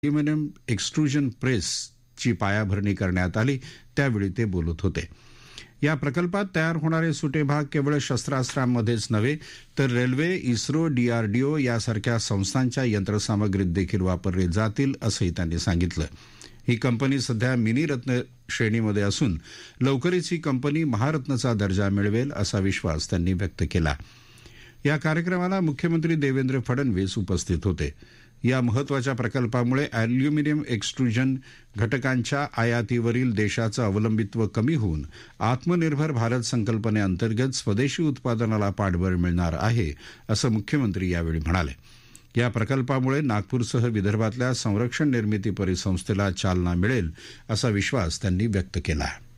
Aluminium extrusion प्रेसची पायाभरणी करण्यात आली त्यावेळी ते बोलत होते. या प्रकल्पात तयार होणारे सुटे भाग केवळ शस्त्रास्त्रांमध्येच नव्हे तर रेल्वे, इस्रो, डीआरडीओ यासारख्या संस्थांच्या यंत्रसामग्रीत देखील वापरले जातील असंही त्यांनी सांगितलं. ही कंपनी सध्या मिनी रत्न श्रेणीमध्ये असून लवकरच ही कंपनी महारत्नचा दर्जा मिळवेल असा विश्वास त्यांनी व्यक्त केला. या कार्यक्रमाला मुख्यमंत्री देवेंद्र फडणवीस उपस्थित होते. या महत्वाच्या प्रकल्पामुळे अॅल्युमिनियम एक्सट्रुजन घटकांच्या आयातीवरील देशाचं अवलंबित्व कमी होऊन आत्मनिर्भर भारत संकल्पनेअंतर्गत स्वदेशी उत्पादनाला पाठबळ मिळणार आहे असं मुख्यमंत्री यावेळी म्हणाले. या प्रकल्पामुळे नागपूरसह विदर्भातल्या संरक्षण निर्मिती परिसंस्थेला चालना मिळेल असा विश्वास त्यांनी व्यक्त केला.